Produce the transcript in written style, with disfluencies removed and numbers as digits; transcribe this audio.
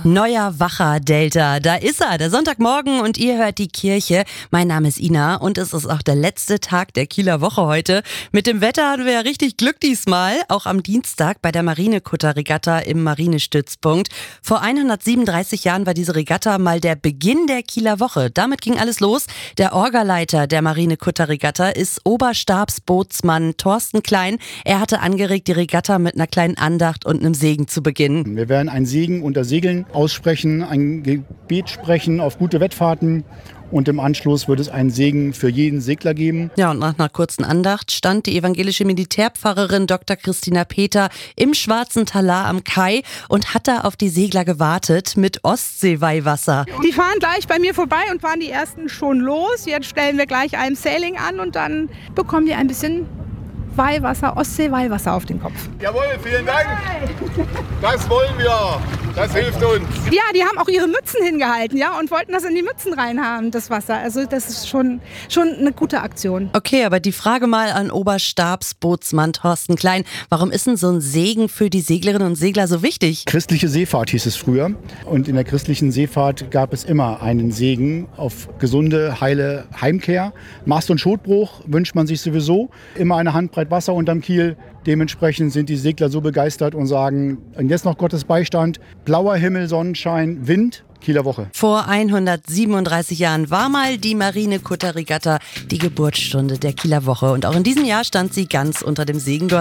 Neuer Wacher Delta, da ist er, der Sonntagmorgen und ihr hört die Kirche. Mein Name ist Ina und es ist auch der letzte Tag der Kieler Woche heute. Mit dem Wetter hatten wir ja richtig Glück diesmal, auch am Dienstag bei der Marinekutterregatta im Marinestützpunkt. Vor 137 Jahren war diese Regatta mal der Beginn der Kieler Woche. Damit ging alles los. Der Orgaleiter der Marinekutterregatta ist Oberstabsbootsmann Thorsten Klein. Er hatte angeregt, die Regatta mit einer kleinen Andacht und einem Segen zu beginnen. Wir werden einen Segen unter Segeln aussprechen, ein Gebet sprechen auf gute Wettfahrten und im Anschluss wird es einen Segen für jeden Segler geben. Ja, und nach einer kurzen Andacht stand die evangelische Militärpfarrerin Dr. Christina Peter im Schwarzen Talar am Kai und hat da auf die Segler gewartet mit Ostseeweihwasser. Die fahren gleich bei mir vorbei und fahren die ersten schon los. Jetzt stellen wir gleich ein Sailing an und dann bekommen die ein bisschen Weihwasser, Ostsee-Weihwasser auf den Kopf. Jawohl, vielen Dank. Das wollen wir. Das hilft uns. Ja, die haben auch ihre Mützen hingehalten, ja, und wollten das in die Mützen reinhaben, das Wasser. Also das ist schon eine gute Aktion. Okay, aber die Frage mal an Oberstabsbootsmann Thorsten Klein. Warum ist denn so ein Segen für die Seglerinnen und Segler so wichtig? Christliche Seefahrt hieß es früher. Und in der christlichen Seefahrt gab es immer einen Segen auf gesunde, heile Heimkehr. Mast- und Schotbruch wünscht man sich sowieso. Immer eine Handbreit Wasser unterm Kiel. Dementsprechend sind die Segler so begeistert und sagen, und jetzt noch Gottes Beistand, blauer Himmel, Sonnenschein, Wind, Kieler Woche. Vor 137 Jahren war mal die Marinekutterregatta die Geburtsstunde der Kieler Woche. Und auch in diesem Jahr stand sie ganz unter dem Segen.